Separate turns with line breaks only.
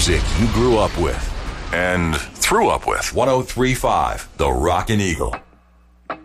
music you grew up with and threw up with. 103.5 The Rockin' Eagle.